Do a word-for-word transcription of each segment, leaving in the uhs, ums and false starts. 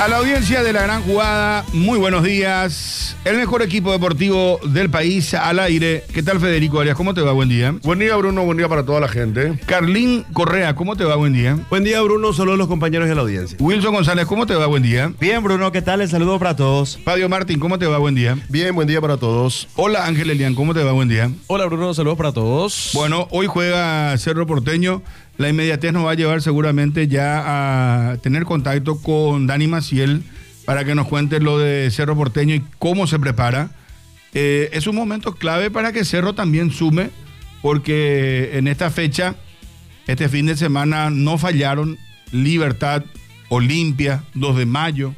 A la audiencia de La Gran Jugada, muy buenos días. El mejor equipo deportivo del país al aire. ¿Qué tal, Federico Arias? ¿Cómo te va? Buen día. Buen día, Bruno. Buen día para toda la gente. Carlín Correa, ¿cómo te va? Buen día. Buen día, Bruno. Saludos a los compañeros de la audiencia. Wilson González, ¿cómo te va? Buen día. Bien, Bruno. ¿Qué tal? El saludo para todos. Fabio Martín, ¿cómo te va? Buen día. Bien, buen día para todos. Hola, Ángel Elian, ¿cómo te va? Buen día. Hola, Bruno. Saludos para todos. Bueno, hoy juega Cerro Porteño. La inmediatez nos va a llevar seguramente ya a tener contacto con Dani Maciel para que nos cuente lo de Cerro Porteño y cómo se prepara. Eh, es un momento clave para que Cerro también sume, porque en esta fecha, este fin de semana, no fallaron. Libertad, Olimpia, dos de mayo.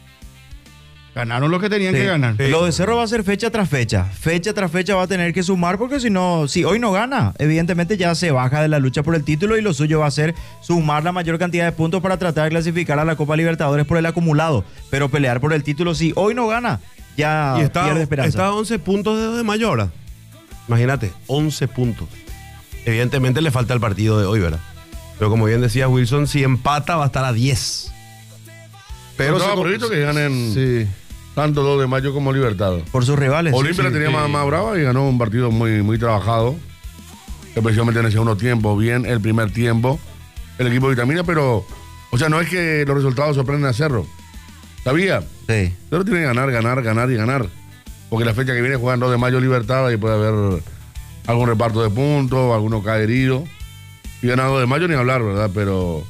Ganaron lo que tenían Sí. que ganar. Sí. Lo de Cerro va a ser fecha tras fecha. Fecha tras fecha va a tener que sumar, porque si no, si hoy no gana, evidentemente ya se baja de la lucha por el título y lo suyo va a ser sumar la mayor cantidad de puntos para tratar de clasificar a la Copa Libertadores por el acumulado. Pero pelear por el título, si hoy no gana, ya y está, pierde esperanza. está a once puntos de, de mayor ahora. Imagínate, once puntos. Evidentemente le falta el partido de hoy, ¿verdad? Pero como bien decía Wilson, si empata va a estar a diez. Pero estaba se- previsto que ganen Sí. tanto dos de mayo como Libertad. Por sus rivales. Olimpia la tenía más, más brava y ganó un partido muy, muy trabajado, especialmente en el segundo tiempo. Bien el primer tiempo, el equipo de Vitamina, pero, o sea, no es que los resultados sorprenden a Cerro. ¿Sabía? Sí. Cerro tiene que ganar, ganar, ganar y ganar. Porque la fecha que viene juegan dos de mayo Libertad y puede haber algún reparto de puntos, alguno cae herido. Y ganado de mayo ni hablar, ¿verdad? Pero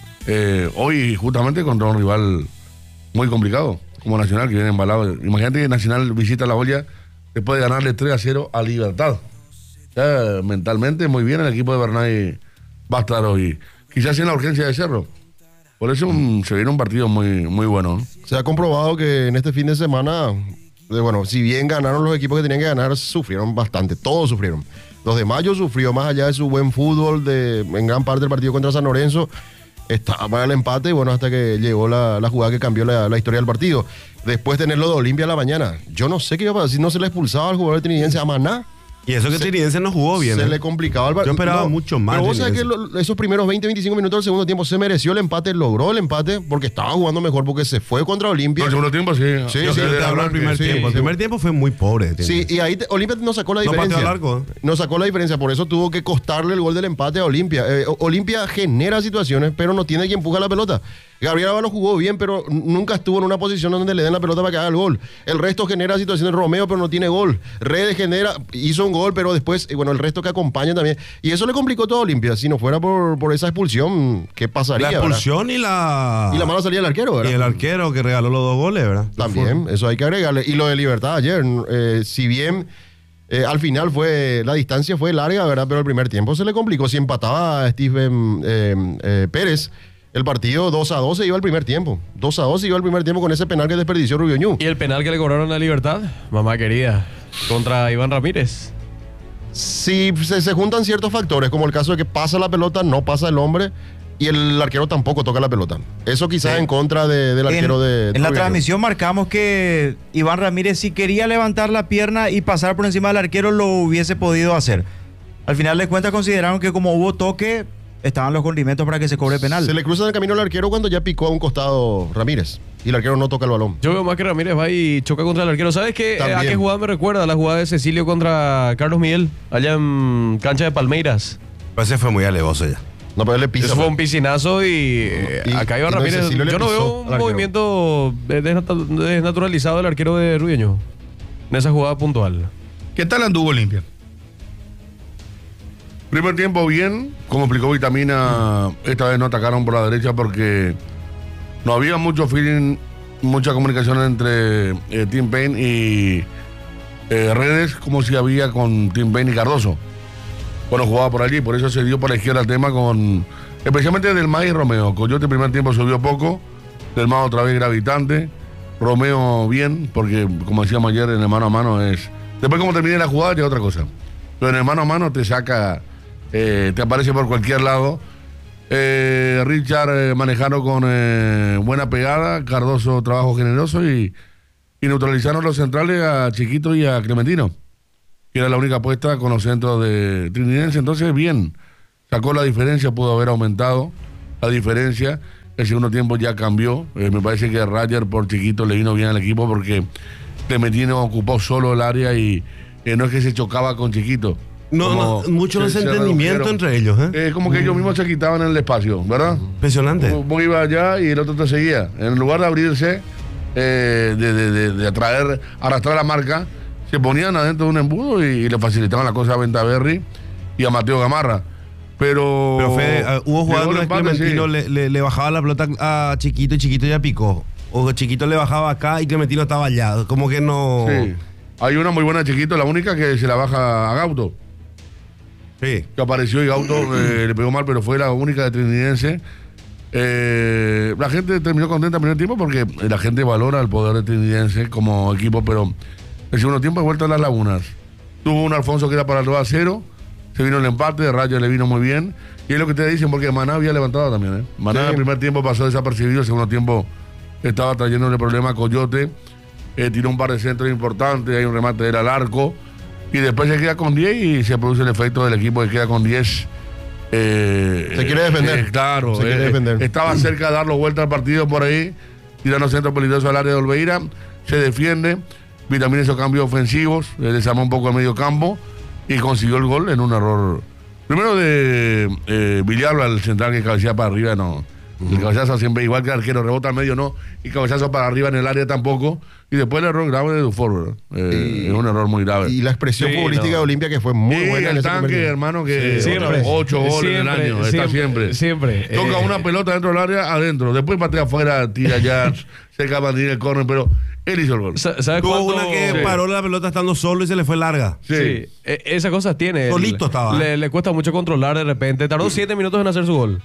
eh, hoy justamente contra un rival muy complicado, como Nacional, que viene embalado. Imagínate que Nacional visita la olla después de ganarle tres a cero a Libertad. Ya, mentalmente muy bien el equipo de Bernay va a estar hoy. Quizás en la urgencia de Cerro. Por eso un- se viene un partido muy, muy bueno, ¿no? Se ha comprobado que en este fin de semana, eh, bueno, si bien ganaron los equipos que tenían que ganar, sufrieron bastante, todos sufrieron. Los de Mayo sufrió, más allá de su buen fútbol, de, en gran parte del partido contra San Lorenzo, estaba en el empate y bueno, hasta que llegó la, la jugada que cambió la, la historia del partido. Después tenerlo de Olimpia a la mañana. Yo no sé qué iba a pasar, si no se le expulsaba al jugador trinidense a Maná. Y eso que Se- Trinidense no jugó bien. Se ¿eh? le complicaba el Yo esperaba mucho más Pero vos sabés que Trinidense. lo- esos primeros veinte, veinticinco minutos del segundo tiempo se mereció el empate, logró el empate porque estaba jugando mejor, porque se fue contra Olimpia. No, el segundo tiempo sí. Sí, Yo sí, sé de te la Hablo del blanca, primer sí, tiempo. El sí. primer tiempo fue muy pobre. Sí, y ahí te- Olimpia no sacó la No diferencia. pateó al arco, ¿eh? No sacó la diferencia, por eso tuvo que costarle el gol del empate a Olimpia. Eh, O- Olimpia genera situaciones, pero no tiene quien empuja la pelota. Gabriel Ábalos jugó bien, pero n- nunca estuvo en una posición donde le den la pelota para que haga el gol. El resto genera situaciones. Romeo, pero no tiene gol. Redes genera, hizo un gol, pero después, eh, bueno, el resto que acompaña también. Y eso le complicó todo a Olimpia. Si no fuera por, por esa expulsión, ¿qué pasaría? La verdad? expulsión y la... Y la mala salida del arquero, Y ¿verdad? el arquero que regaló los dos goles, ¿verdad? También, eso hay que agregarle. Y lo de Libertad ayer, eh, si bien eh, al final fue la distancia fue larga, ¿verdad? Pero el primer tiempo se le complicó. Si empataba a Steven eh, eh, Pérez, el partido dos a dos se iba al primer tiempo. dos a dos se iba al primer tiempo con ese penal que desperdició Rubio Ñu. ¿Y el penal que le cobraron a Libertad? Mamá querida. Contra Iván Ramírez. Si se, se juntan ciertos factores, como el caso de que pasa la pelota, no pasa el hombre, y el arquero tampoco toca la pelota. Eso quizás Sí. en contra de- del arquero en, de, de en la Rubio Ñu. transmisión marcamos que Iván Ramírez, si quería levantar la pierna y pasar por encima del arquero, lo hubiese podido hacer. Al final de cuentas consideraron que como hubo toque, estaban los condimentos para que se cobre penal. Se le cruza en el camino al arquero cuando ya picó a un costado Ramírez, y el arquero no toca el balón. Yo veo más que Ramírez va y choca contra el arquero. ¿Sabes qué? También. ¿A qué jugada me recuerda? La jugada de Cecilio contra Carlos Miguel, allá en cancha de Palmeiras. Pues ese fue muy alevoso ya. No, pero él le pisa. Eso fue pues. un piscinazo y, eh, Y- acá Iván y no, Ramírez. Cecilio le Yo no pisó veo al un arquero. movimiento eh, desnat- desnaturalizado del arquero de Ruyeño en esa jugada puntual. ¿Qué tal anduvo Olimpia? Primer tiempo bien, como explicó Vitamina, esta vez no atacaron por la derecha porque no había mucho feeling, mucha comunicación entre eh, Tim Payne y eh, Redes, como si había con Tim Payne y Cardoso. Bueno, jugaba por allí, por eso se dio por la izquierda el tema con, especialmente Del Mar y Romeo. Coyote el primer tiempo subió poco, Del Mar otra vez gravitante, Romeo bien, porque como decíamos ayer, en el mano a mano es... Después como termine la jugada ya es otra cosa. Pero en el mano a mano te saca, eh, te aparece por cualquier lado. Eh, Richard eh, manejando con eh, buena pegada, Cardoso trabajo generoso y, y neutralizaron los centrales a Chiquito y a Clementino, que era la única apuesta con los centros de Trinidense. Entonces bien, sacó la diferencia, pudo haber aumentado la diferencia El segundo tiempo ya cambió. Eh, me parece que Roger por Chiquito le vino bien al equipo porque Clementino ocupó solo el área y eh, no es que se chocaba con Chiquito. No, Como no, mucho se- se desentendimiento redujeron. entre ellos, ¿eh? Es como que ellos mismos se quitaban el espacio, ¿verdad? Impresionante. Vos, vos ibas allá y el otro te seguía. En lugar de abrirse, eh, de, de, de, de atraer, arrastrar la marca, se ponían adentro de un embudo y, y le facilitaban la cosa a Ventaverri y a Mateo Gamarra. Pero. Pero Fede, uh, hubo jugadas llegó el donde empate, Clementino sí. le, le- le bajaba la pelota a Chiquito y Chiquito ya picó. O Chiquito le bajaba acá y Clementino estaba allá. Como que no. Sí. Hay una muy buena Chiquito, la única que se la baja a Gauto. Sí. Que apareció y Gauto eh, le pegó mal, pero fue la única de Trinidense. Eh, la gente terminó contenta en primer tiempo porque la gente valora el poder de Trinidense como equipo, pero el segundo tiempo de vuelta a las lagunas. Tuvo un Alfonso que era para el dos a cero, se vino el empate, de Rayo le vino muy bien. Y es lo que te dicen porque Maná había levantado también. ¿eh? Maná en el primer tiempo pasó desapercibido, el segundo tiempo estaba trayéndole problema a Coyote. Eh, tiró un par de centros importantes, hay un remate de él al arco. Y después se queda con diez y se produce el efecto del equipo que queda con diez. Eh, Se quiere defender. eh, claro, Se quiere eh, defender. estaba cerca de darlo vuelta al partido por ahí, tirando centro peligroso al área de Olveira. Se defiende, y también hizo cambios ofensivos, eh, desarmó un poco el medio campo y consiguió el gol en un error. Primero de eh, Villalba, el central que cabecea para arriba, no. El cabezazo siempre, igual que el arquero, rebota al medio, no. Y cabezazo para arriba en el área tampoco. Y después el error grave de Dufour, ¿verdad? Eh, Y- es un error muy grave. Y la expresión Sí, futbolística no. de Olimpia que fue muy Sí, buena en el ese primer tanque, tiempo. hermano, que Siempre. ocho goles en el Siempre, año, está siempre. Siempre. Toca Eh, una pelota dentro del área, adentro. Después patea afuera, tira ya, cerca para tirar el córner, pero él hizo el gol. sa- ¿Sabes Tuvo cuánto- una que Sí. paró la pelota estando solo y se le fue larga. Sí. Sí, e- esas cosas tiene. Solito estaba. Le, le cuesta mucho controlar de repente. Tardó siete minutos en hacer su gol.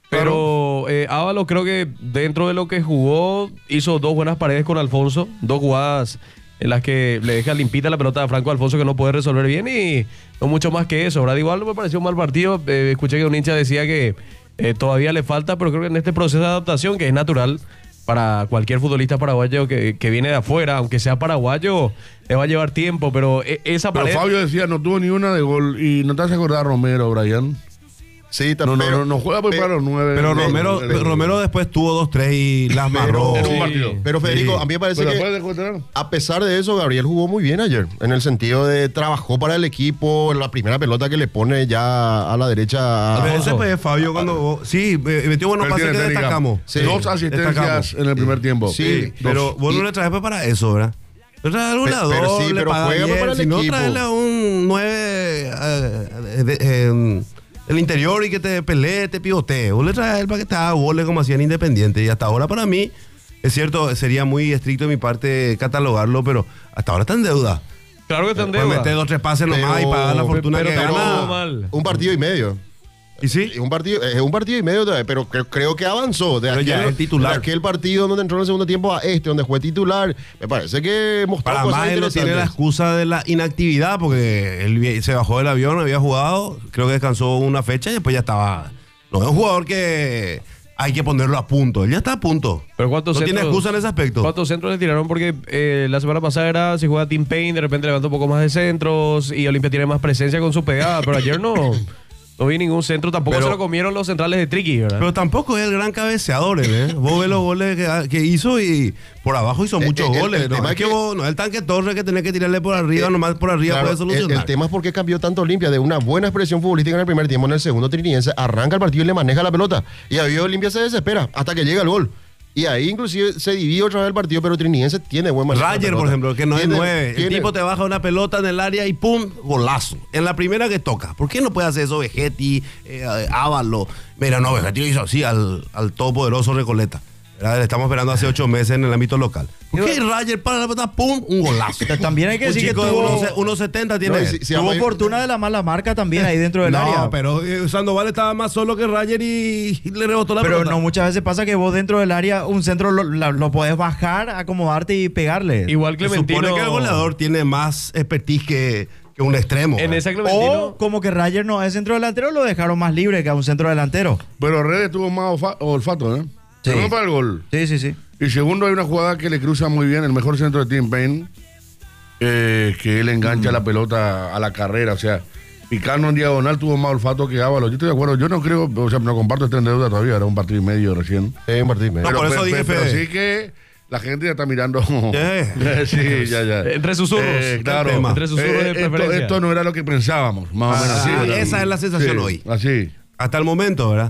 Pero eh, Ábalos creo que dentro de lo que jugó hizo dos buenas paredes con Alfonso. Dos jugadas en las que le deja limpita la pelota a Franco Alfonso que no puede resolver bien y no mucho más que eso. ¿Verdad? Igual me pareció un mal partido. Eh, escuché que un hincha decía que eh, todavía le falta, pero creo que en este proceso de adaptación, que es natural para cualquier futbolista paraguayo que, que viene de afuera, aunque sea paraguayo, le va a llevar tiempo, pero e- esa Pero pared... Fabio decía, no tuvo ni una de gol. Y no te has acordado a Romero, Brian. Sí, No, no, pero- no, no juega pues pe- para los nueve. Pero Eh, Romero, eh, Romero después tuvo dos, tres y las marró. en un Sí. partido. Pero Federico, Sí. a mí me parece Pero que después de contener. a pesar de eso, Gabriel jugó muy bien ayer, en el sentido de trabajó para el equipo, la primera pelota que le pone ya a la derecha. a- Ese pues Fabio cuando... Sí, eh, metió buenos Él pases tiene que técnica. destacamos. Sí. Dos asistencias Destacamos. en el primer tiempo. Sí, Dos. Pero vos no Y- le traes pues para eso, ¿verdad? Le traes algo Pe- la pero doble, sí, pero paga juega bien. para el Si no, equipo. traerle a un nueve eh, de- eh, el interior y que te pelee, te pivotee. Vos le traes a él para que te haga goles como hacían Independiente. Y hasta ahora para mí, es cierto, sería muy estricto de mi parte catalogarlo, pero hasta ahora está en deuda. Claro que está en Puede deuda. meter dos, tres pases Pero- nomás y pagar la fortuna pero que tampoco gana. mal. Un partido y medio. ¿Y sí? Es un partido, es un partido y medio todavía, pero creo, creo que avanzó. De Pero aquel, ya es el titular. de aquel partido donde entró en el segundo tiempo a este, donde fue titular. Me parece que mostró Para cosas más él no tiene la interesantes. excusa de la inactividad porque él vi- se bajó del avión, había jugado, creo que descansó una fecha y después ya estaba. No es un jugador que hay que ponerlo a punto. Él ya está a punto. Pero ¿cuántos no tiene centros- excusa en ese aspecto. ¿Cuántos centros le tiraron? Porque eh, la semana pasada era si juega Team Payne, de repente levanta un poco más de centros y Olimpia tiene más presencia con su pegada. Pero ayer no, no vi ningún centro. Tampoco Pero- se lo comieron los centrales de Triqui, ¿verdad? Pero tampoco es el gran cabeceador, él, ¿eh? Vos ves los goles que, que hizo y por abajo hizo Eh, muchos eh, el- goles. el no, tema es es que que- vos, no es el tanque Torres que tenés que tirarle por arriba, Eh, nomás por arriba Claro, puede el, solucionar. el tema es por qué cambió tanto Olimpia de una buena expresión futbolística en el primer tiempo, en el segundo Trinidense arranca el partido y le maneja la pelota. Y ahí Olimpia se desespera hasta que llega el gol. Y ahí inclusive se divide otra vez el partido, pero Trinidense tiene buen manejo de Rayer, pelota. por ejemplo, que no Tiene- es nueve. El tiene- tipo te baja una pelota en el área y ¡pum! Golazo. En la primera que toca. ¿Por qué no puede hacer eso Vegetti, eh, Ávalo? Mira, no, Vegetti lo hizo así al, al todopoderoso Recoleta. ¿Verdad? Le estamos esperando hace ocho meses en el ámbito local. ¿Por qué Rayer para la pelota? ¡Pum! Un golazo. También hay que Un decir que chico de tuvo, uno- uno setenta tiene. No, y él. si- si tuvo vamos a ir- fortuna de la mala marca también ahí dentro del no, área. pero eh, Sandoval estaba más solo que Rayer y, y le rebotó la Pero pelota. no muchas veces pasa que vos dentro del área un centro lo, la- lo podés bajar, acomodarte y pegarle. Igual Se Clementino... supone que el goleador tiene más expertise que, que un extremo. En ¿verdad? esa Clementino... O como que Rayer no es centro delantero, lo dejaron más libre que a un centro delantero. Pero Redes tuvo más olfa- olfato, ¿eh? Sí. Primero para el gol. Sí, sí, sí. Y segundo, hay una jugada que le cruza muy bien, el mejor centro de Team Payne, eh, que él engancha la pelota a la carrera. O sea, Picando en diagonal tuvo más olfato que Ábalos. Yo estoy de acuerdo, yo no creo, o sea, no comparto este en deuda todavía, era un partido y medio recién. Es un partido y medio. No, por eso pero, dije, pero, Fede. sí que la gente ya está mirando. Eh. sí, ya, ya. Entre susurros. Eh, claro. tema. Entre susurros de esto, preferencia. esto no era lo que pensábamos, más o menos. Ah, así, ¿verdad? esa es la sensación Sí, hoy. Así. Hasta el momento, ¿verdad?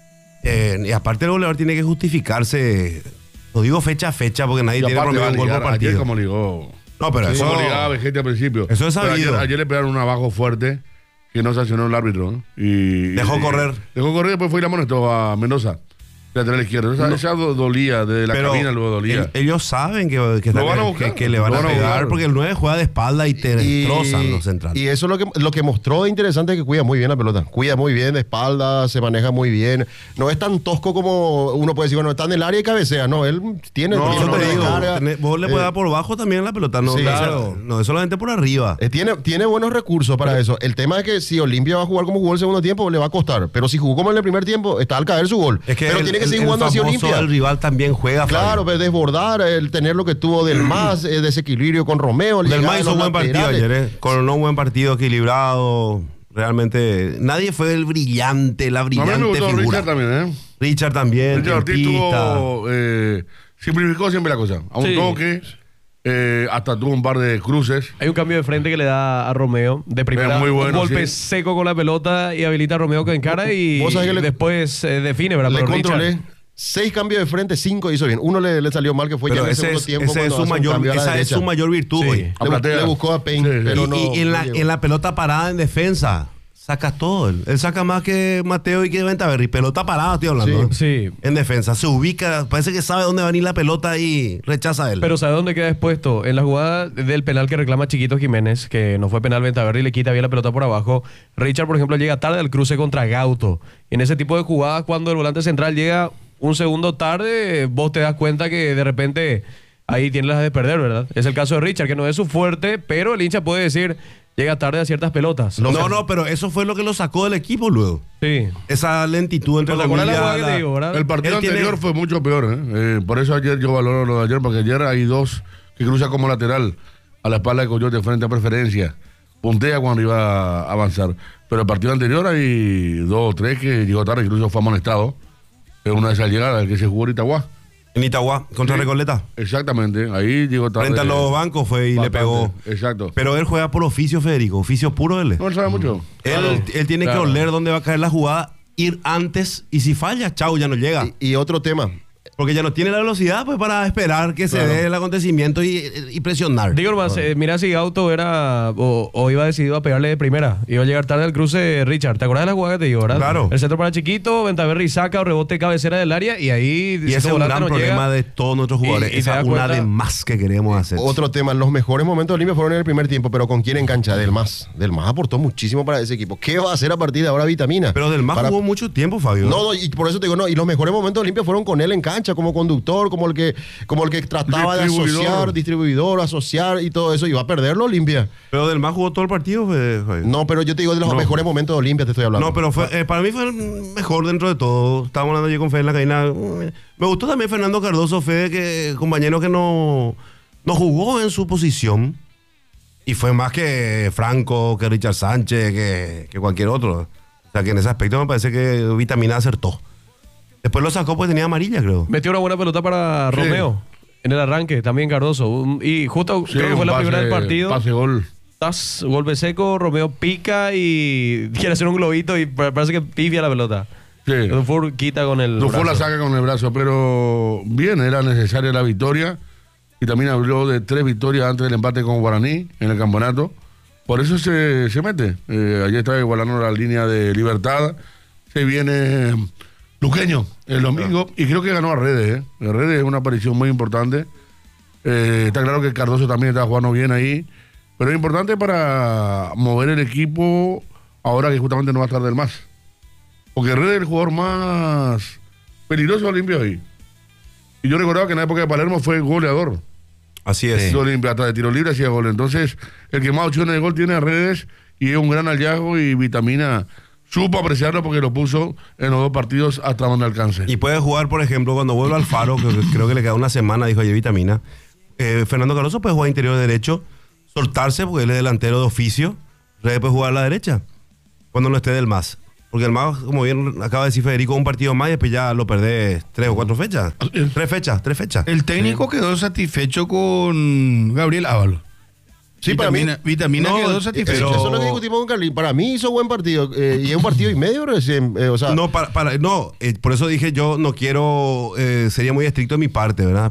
Eh, y aparte el goleador tiene que justificarse, lo digo fecha a fecha, porque nadie Y tiene aparte, promedio un gol por Ayer, ayer partido. como ligó. No, pero eso... Como ligaba Vegete al principio. Eso es Pero sabido. Ayer, ayer le pegaron un abajo fuerte que no sancionó el árbitro. ¿no? Y, Dejó y- correr. Dejó correr y después fue y la amonestó a Mendoza, lateral izquierdo. Esa, esa do- dolía, desde la Pero cabina luego dolía. el- ellos saben que, que, Lo están- van a buscar, que- que le van lo a van a pegar buscar. porque el nueve juega de espalda y te destrozan los centrales. Y eso es lo que, lo que mostró de interesante es que cuida muy bien la pelota. Cuida muy bien de espalda, se maneja muy bien. No es tan tosco como uno puede decir, bueno, está en el área y cabecea. No, él tiene... No, tiene Eso no, te una digo, descarga. tenés- vos le puedes Eh, dar por bajo también la pelota, no, sí, no, claro. no es solamente por arriba. Eh, tiene, tiene buenos recursos para eso. El tema es que si Olimpia va a jugar como jugó el segundo tiempo, le va a costar. Pero si jugó como en el primer tiempo, está al caer su gol. Es que pero el, tiene que el- seguir el jugando así famoso, Olimpia. el rival también juega. Claro, Fabio. pero desbordar, el tener lo que tuvo del más, eh, desequilibrio con Romeo. Del llegada Más de hizo los un buen partido laterales. ayer, ¿eh? Con un buen partido equilibrado. Realmente, nadie fue el brillante, la A mí me brillante gustó figura. Richard también, ¿eh? Richard también, Richard Ortiz tiempista. tuvo, eh, simplificó siempre la cosa. A un Sí. toque, eh, hasta tuvo un par de cruces. Hay un cambio de frente que le da a Romeo. De primera, Es muy bueno, un golpe sí. seco con la pelota y habilita a Romeo que encara y Vos sabés que le- después eh, define, ¿verdad? Le Pero controlé. Richard- Seis cambios de frente, cinco hizo bien. Uno le, le salió mal, que fue Pero ya en el ese segundo es, tiempo. ese es cuando su hace un mayor, cambio a la esa es derecha. su mayor virtud Sí. hoy. Le, A platea. le buscó a Payne, Sí, sí. pero Y, no. y en, no la, llegó. en la pelota parada en defensa, saca todo. Él, Él saca más que Mateo y que Ventaverri. Pelota parada, estoy hablando. Sí. ¿eh? Sí. En defensa, se ubica, parece que sabe dónde va a venir la pelota y rechaza él. Pero ¿sabe dónde queda expuesto? En la jugada del penal que reclama Chiquito Jiménez, que no fue penal Ventaverri y le quita bien la pelota por abajo. Richard, por ejemplo, llega tarde al cruce contra Gauto. Y en ese tipo de jugadas, cuando el volante central llega un segundo tarde, vos te das cuenta que de repente ahí tienes las de perder, ¿verdad? Es el caso de Richard, que no es su fuerte, pero el hincha puede decir, llega tarde a ciertas pelotas. no, no, pero eso fue lo que lo sacó del equipo luego. Sí. Esa lentitud entre ¿Te acuerdas la comillas, jugada que te la- digo, verdad? El partido Él tiene- anterior fue mucho peor, ¿eh? Eh, Por eso ayer yo valoro lo de ayer, porque ayer hay dos que cruzan como lateral a la espalda de Coyote frente a preferencia. Puntea cuando iba a avanzar. Pero el partido anterior hay dos o tres que llegó tarde, incluso fue amonestado. Es una de esas llegadas, el que se jugó en Itagua. En Itagua, contra Sí. Recoleta. Exactamente, ahí llegó tarde. Frente a los bancos fue y le Bastante, pegó. Exacto. Pero él juega por oficio, Federico. Oficio puro él. No él sabe mucho. Él, él tiene claro. que oler dónde va a caer la jugada, ir antes y si falla, chau, ya no llega. Y, y otro tema. Porque ya no tiene la velocidad pues para esperar que se dé el acontecimiento y, y presionar. Digo nomás, eh, mira si Gauto era o, o iba decidido a pegarle de primera. Iba a llegar tarde al cruce Richard. ¿Te acuerdas de la jugada que te digo, verdad? Claro. El centro para Chiquito, Ventaverri saca o rebote cabecera del área y ahí... y ese es un volante gran no problema llega. de todos nuestros jugadores. Y- y te Esa das es una cuenta- de más que queremos hacer. Otro tema, los mejores momentos de Olimpia fueron en el primer tiempo, pero ¿con quién engancha? Del Más. Del Más aportó muchísimo para ese equipo. ¿Qué va a hacer a partir de ahora Vitamina? Pero del más Para- jugó mucho tiempo, Fabio. No, no, y por eso te digo, no, y los mejores momentos de Olimpia fueron con él en cancha, como conductor, como el que, como el que trataba de Distribuidor. asociar, distribuidor, asociar y todo eso, y va a perderlo Olimpia. Pero del más jugó todo el partido, Fe- Fabio. No, pero yo te digo de los No. mejores momentos de Olimpia te estoy hablando. No, pero fue, eh, para mí fue el mejor dentro de todo. Estábamos hablando yo con Fede en la cadena. Me gustó también Fernando Cardoso, Fede, que compañero que no, no jugó en su posición. Y fue más que Franco, que Richard Sánchez, que, que cualquier otro. O sea que en ese aspecto me parece que Vitamina acertó. Después lo sacó pues tenía amarilla, creo. Metió una buena pelota para Sí. Romeo en el arranque, también Cardoso. Un- Y justo Sí, creo que fue un la pase- primera del partido. Pase gol. Tas, golpe seco, Romeo pica y quiere hacer un globito y pa- parece que pifia la pelota. Sí. Dufour quita con el Dufour la brazo. saca con el brazo, pero bien, era necesaria la victoria. Y también habló de tres victorias antes del empate con Guaraní en el campeonato. Por eso se, se mete. Eh, ayer estaba igualando la línea de Libertad. Se viene Luqueño el domingo y creo que ganó a Redes. ¿eh? Redes es una aparición muy importante. Eh, está claro que Cardoso también está jugando bien ahí. Pero es importante para mover el equipo ahora que justamente no va a estar del más. Porque Redes es el jugador más peligroso de Olimpia ahí. Y yo recordaba que en la época de Palermo fue goleador. Así es. De Olimpia, hasta de tiro libre hacía gol. Entonces, el que más opciones de gol tiene a Redes y es un gran hallazgo y Vitamina supo apreciarlo porque lo puso en los dos partidos hasta donde alcance. Y puede jugar, por ejemplo, cuando vuelva al Faro, que creo que le queda una semana, dijo ayer Vitamina. Eh, Fernando Cardoso puede jugar interior derecho, soltarse porque él es delantero de oficio. Redes puede jugar a la derecha. cuando no esté del más. Porque el más, como bien acaba de decir Federico, un partido más y después ya lo perdés tres o cuatro fechas. Tres fechas, tres fechas. El técnico quedó satisfecho con Gabriel Ábalos. Sí, para mí. Vitamina, Vitamina No, quedó satisfecho. pero- Eso es lo que discutimos con Carly. Para mí hizo buen partido. eh, y es un partido y medio recién. eh, o sea, No, para, para, no eh, por eso dije yo no quiero, eh, sería muy estricto de mi parte, ¿verdad?